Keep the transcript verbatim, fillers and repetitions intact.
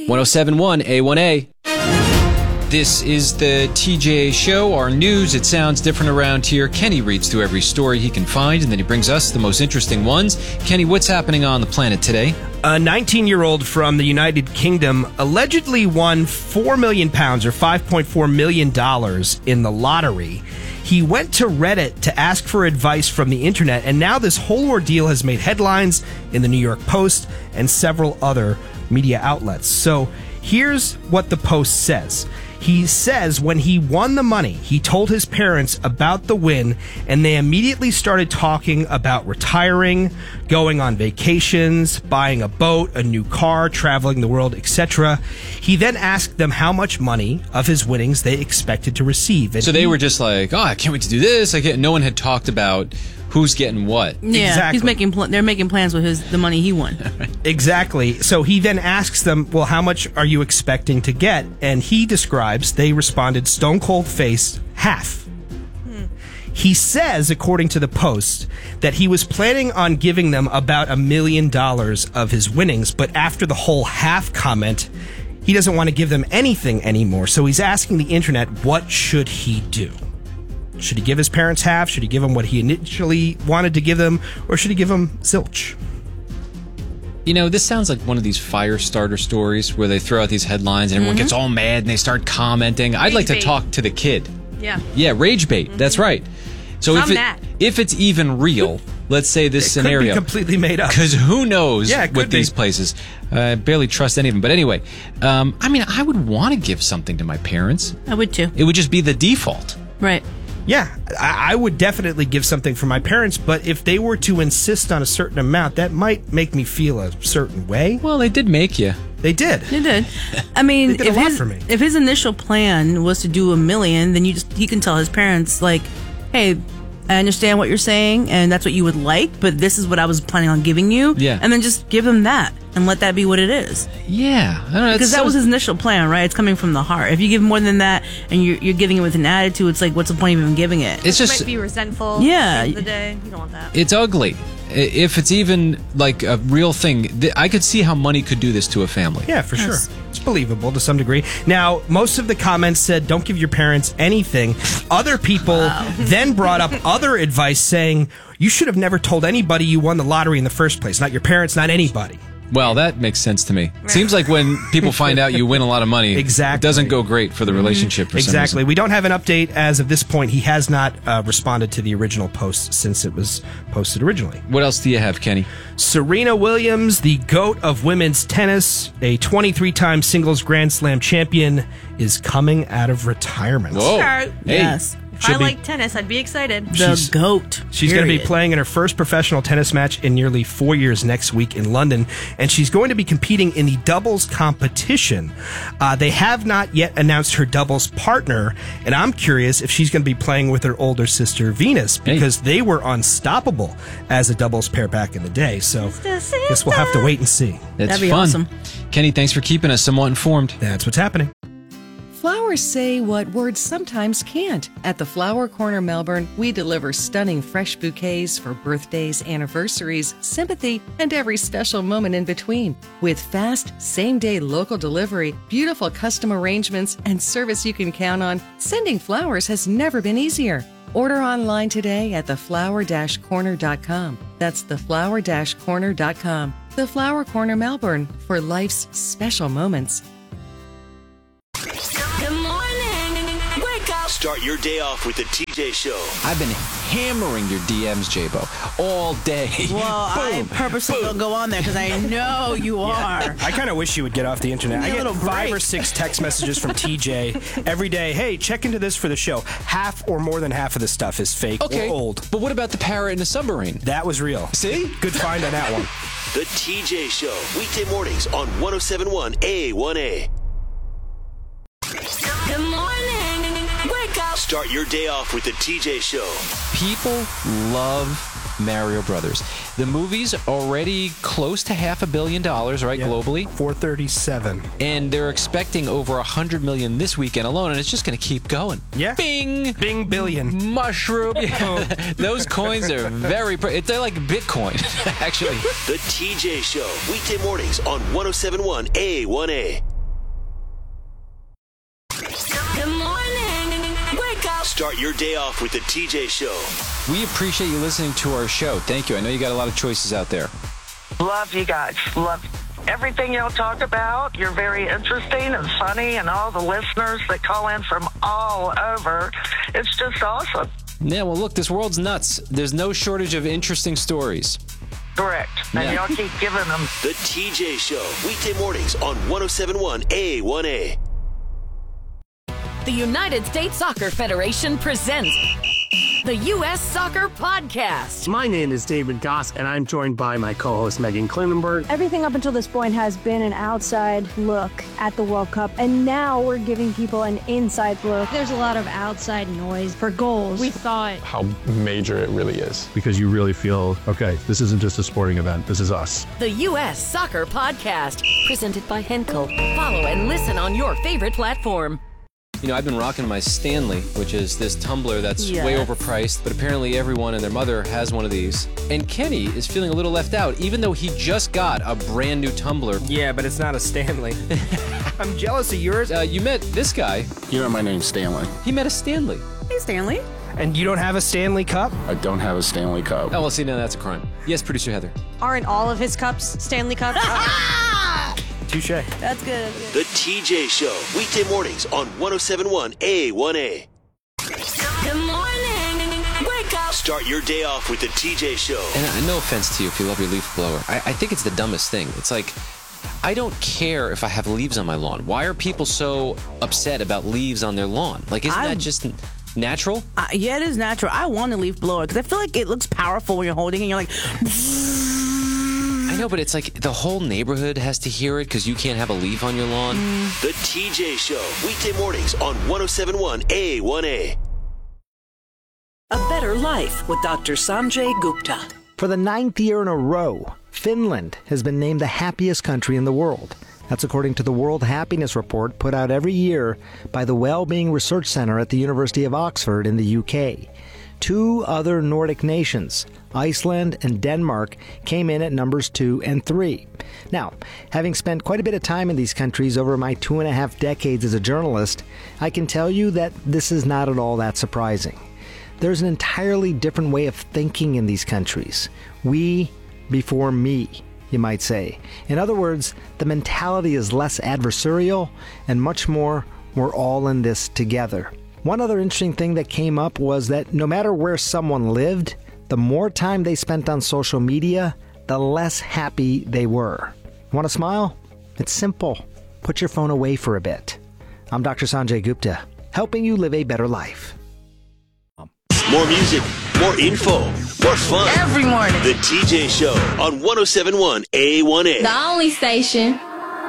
one oh seven point one A one A. This is the T J Show, our news. It sounds different around here. Kenny reads through every story he can find, and then he brings us the most interesting ones. Kenny, what's happening on the planet today? A nineteen-year-old from the United Kingdom allegedly won four million pounds, or five point four million dollars, in the lottery. He went to Reddit to ask for advice from the internet, and now this whole ordeal has made headlines in the New York Post and several other media outlets. So here's what the Post says. He says when he won the money, he told his parents about the win, and they immediately started talking about retiring, going on vacations, buying a boat, a new car, traveling the world, et cetera. He then asked them how much money of his winnings they expected to receive. And so they he, were just like, oh, I can't wait to do this. I can't. No one had talked about who's getting what. Yeah, exactly. he's making pl- they're making plans with his the money he won. Exactly. So he then asks them, well, how much are you expecting to get? And he describes, they responded, stone cold face, half. Hmm. He says, according to the Post, that he was planning on giving them about a million dollars of his winnings, but after the whole half comment, he doesn't want to give them anything anymore. So he's asking the internet, what should he do? Should he give his parents half? Should he give them what he initially wanted to give them? Or should he give them zilch? You know, this sounds like one of these fire starter stories where they throw out these headlines and everyone mm-hmm. gets all mad and they start commenting. Rage I'd like bait. to talk to the kid. Yeah. Yeah, rage bait. Mm-hmm. That's right. So if, it, if it's even real, let's say this it scenario. Could be completely made up. Because who knows yeah, with be. these places. Uh, I barely trust any of them. But anyway, um, I mean, I would want to give something to my parents. I would too. It would just be the default. Right. Yeah, I, I would definitely give something for my parents, but if they were to insist on a certain amount, that might make me feel a certain way. Well, they did make you. They did. They did. I mean, they did if a lot his for me. if his initial plan was to do a million, then you just he can tell his parents like, "Hey, I understand what you're saying, and that's what you would like, but this is what I was planning on giving you." Yeah. And then just give them that and let that be what it is. Yeah. I don't know, because that so... was his initial plan, right? It's coming from the heart. If you give more than that and you're, you're giving it with an attitude, it's like, what's the point of even giving it? It's just might be resentful. Yeah. At the end of the day, you don't want that. It's ugly. If it's even like a real thing, I could see how money could do this to a family. Yeah, for yes. sure. It's believable to some degree. Now, most of the comments said, don't give your parents anything. Other people wow. then brought up other advice saying, you should have never told anybody you won the lottery in the first place. Not your parents, not anybody. Well, that makes sense to me. Right. Seems like when people find out you win a lot of money, exactly. it doesn't go great for the relationship. For exactly. some reason. We don't have an update as of this point. He has not uh, responded to the original post since it was posted originally. What else do you have, Kenny? Serena Williams, the GOAT of women's tennis, a twenty-three-time singles Grand Slam champion, is coming out of retirement. Whoa. Hey. Yes. If She'll I be, like tennis, I'd be excited. The she's, GOAT. She's going to be playing in her first professional tennis match in nearly four years next week in London, and she's going to be competing in the doubles competition. Uh, they have not yet announced her doubles partner, and I'm curious if she's going to be playing with her older sister Venus, because hey. they were unstoppable as a doubles pair back in the day. So I guess we'll have to wait and see. That's That'd be fun. Awesome. Kenny, thanks for keeping us somewhat informed. That's what's happening. Flowers say what words sometimes can't. At the Flower Corner Melbourne, we deliver stunning fresh bouquets for birthdays, anniversaries, sympathy, and every special moment in between. With fast, same-day local delivery, beautiful custom arrangements, and service you can count on, sending flowers has never been easier. Order online today at the flower dash corner dot com. That's the flower dash corner dot com. The Flower Corner Melbourne, for life's special moments. Start your day off with the T J Show. I've been hammering your D Ms, J-Bo, all day. Well, I purposely don't go on there because I know you are. Yeah. I kind of wish you would get off the internet. I get five or six text messages from T J every day. Hey, check into this for the show. Half or more than half of this stuff is fake okay, or old. But what about the parrot in the submarine? That was real. See? Good find on that one. The T J Show, weekday mornings on one oh seven point one A one A. Good morning. Wake up. Start your day off with the T J Show. People love Mario Brothers. The movie's already close to half a billion dollars, right, yeah, globally? four thirty-seven. And they're expecting over one hundred million this weekend alone, and it's just going to keep going. Yeah. Bing! Bing billion. Mushroom. Those coins are very... Pre- they're like Bitcoin, actually. The T J Show, weekday mornings on one oh seven point one A one A. Start your day off with the T J Show. We appreciate you listening to our show. Thank you. I know you got a lot of choices out there. Love you guys. Love everything y'all talk about. You're very interesting and funny, and all the listeners that call in from all over. It's just awesome. Yeah, well, look, this world's nuts. There's no shortage of interesting stories. Correct. And Yeah. y'all keep giving them. The T J Show, weekday mornings on one oh seven point one A one A. The United States Soccer Federation presents the U S Soccer Podcast. My name is David Goss, and I'm joined by my co-host Megan Klinenberg. Everything up until this point has been an outside look at the World Cup, and now we're giving people an inside look. There's a lot of outside noise for goals. We thought how major it really is. Because you really feel, okay, this isn't just a sporting event, this is us. The U S Soccer Podcast, presented by Henkel. Follow and listen on your favorite platform. You know, I've been rocking my Stanley, which is this tumbler that's Yes. way overpriced, but apparently everyone and their mother has one of these. And Kenny is feeling a little left out, even though he just got a brand new tumbler. Yeah, but it's not a Stanley. I'm jealous of yours. Uh, you met this guy. You know, my name's Stanley. He met a Stanley. Hey, Stanley. And you don't have a Stanley Cup? I don't have a Stanley Cup. Oh, well, see, now that's a crime. Yes, producer Heather. Aren't all of his cups Stanley Cups? Touche. That's good. That's good. The T J Show, weekday mornings on one oh seven point one A one A. Good morning. Wake up. Start your day off with the T J Show. And uh, no offense to you if you love your leaf blower. I, I think it's the dumbest thing. It's like, I don't care if I have leaves on my lawn. Why are people so upset about leaves on their lawn? Like, isn't I'm- that just natural? Uh, yeah, it is natural. I want a leaf blower because I feel like it looks powerful when you're holding it and you're like, I know, but it's like the whole neighborhood has to hear it because you can't have a leaf on your lawn. The T J Show, weekday mornings on one oh seven point one A one A. A Better Life with Doctor Sanjay Gupta. For the ninth year in a row, Finland has been named the happiest country in the world. That's according to the World Happiness Report put out every year by the Wellbeing Research Center at the University of Oxford in the U K. Two other Nordic nations, Iceland and Denmark, came in at numbers two and three. Now, having spent quite a bit of time in these countries over my two and a half decades as a journalist, I can tell you that this is not at all that surprising. There's an entirely different way of thinking in these countries. We before me, you might say. In other words, the mentality is less adversarial and much more, we're all in this together. One other interesting thing that came up was that no matter where someone lived, the more time they spent on social media, the less happy they were. Want to smile? It's simple. Put your phone away for a bit. I'm Doctor Sanjay Gupta, helping you live a better life. More music, more info, more fun. Every morning. The T J Show on one oh seven point one A one A. The only station